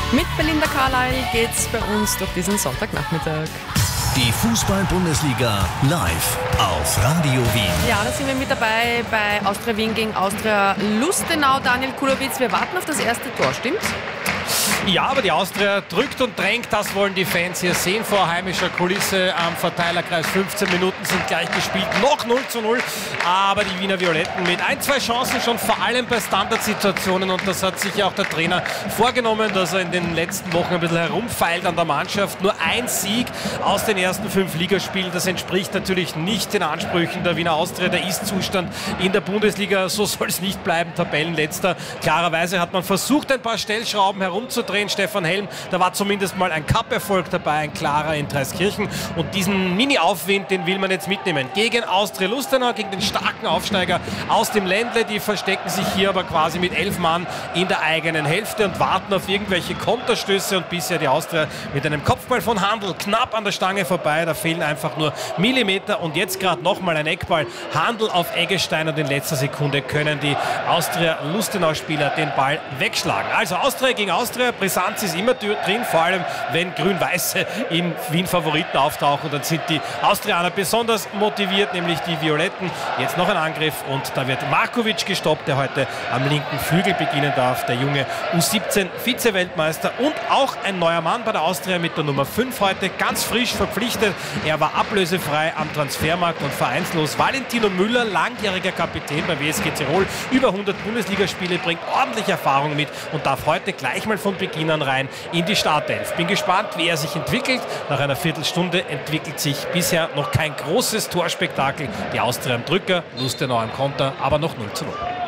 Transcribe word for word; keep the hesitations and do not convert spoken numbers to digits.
Mit Belinda Carlyle geht's bei uns durch diesen Sonntagnachmittag. Die Fußball-Bundesliga live auf Radio Wien. Ja, da sind wir mit dabei bei Austria Wien gegen Austria Lustenau. Daniel Kulowitz, wir warten auf das erste Tor, stimmt's? Ja, aber die Austria drückt und drängt, das wollen die Fans hier sehen vor heimischer Kulisse am Verteilerkreis. fünfzehn Minuten sind gleich gespielt, noch null zu null, aber die Wiener Violetten mit ein, zwei Chancen schon, vor allem bei Standardsituationen, und das hat sich ja auch der Trainer vorgenommen, dass er in den letzten Wochen ein bisschen herumfeilt an der Mannschaft. Nur ein Sieg aus den ersten fünf Ligaspielen, das entspricht natürlich nicht den Ansprüchen der Wiener Austria. Der Ist-Zustand in der Bundesliga, so soll es nicht bleiben, Tabellenletzter. Klarerweise hat man versucht, ein paar Stellschrauben herumzudrehen. Stefan Helm, da war zumindest mal ein Cup-Erfolg dabei, ein klarer in Dreiskirchen, und diesen Mini-Aufwind, den will man jetzt mitnehmen gegen Austria Lustenau, gegen den starken Aufsteiger aus dem Ländle. Die verstecken sich hier aber quasi mit elf Mann in der eigenen Hälfte und warten auf irgendwelche Konterstöße, und bisher die Austria mit einem Kopfball von Handl knapp an der Stange vorbei, da fehlen einfach nur Millimeter, und jetzt gerade nochmal ein Eckball, Handl auf Eggestein, und in letzter Sekunde können die Austria Lustenau-Spieler den Ball wegschlagen. Also Austria gegen Austria, Brisanz ist immer drin, vor allem wenn Grün-Weiße in Wien Favoriten auftauchen, dann sind die Austrianer besonders motiviert, nämlich die Violetten. Jetzt noch ein Angriff, und da wird Markovic gestoppt, der heute am linken Flügel beginnen darf, der junge U siebzehn Vize-Weltmeister und auch ein neuer Mann bei der Austria mit der Nummer fünf heute, ganz frisch verpflichtet. Er war ablösefrei am Transfermarkt und vereinslos. Valentino Müller, langjähriger Kapitän bei W S G Tirol, über hundert Bundesligaspiele, bringt ordentlich Erfahrung mit und darf heute gleich mal von Beginn an rein in die Startelf. Bin gespannt, wie er sich entwickelt. Nach einer Viertelstunde entwickelt sich bisher noch kein großes Torspektakel. Die Austria am Drücker, Lustenau am Konter, aber noch null zu null.